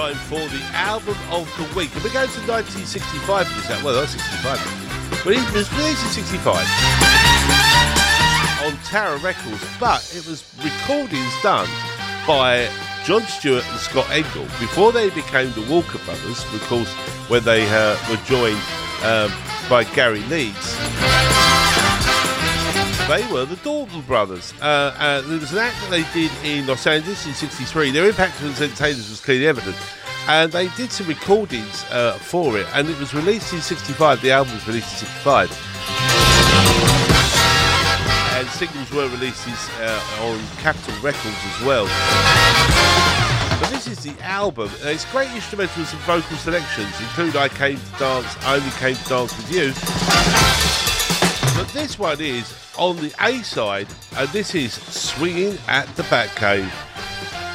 time for the album of the week. And we're going to 1965 for this. Well, not 65. But it was released in 65 on Tower Records. But it was recordings done by John Stewart and Scott Engel before they became the Walker Brothers, of course, when they were joined by Gary Leeds. They were the Dalton Brothers. There was an act that they did in Los Angeles in 63. Their impact on entertainers was clearly evident. And they did some recordings for it. And it was released in 65. The album was released in 65. And singles were released on Capitol Records as well. But this is the album. It's great instrumentals and vocal selections, include I Came to Dance, I Only Came to Dance With You. But this one is on the A side, and this is Swinging at the Batcave.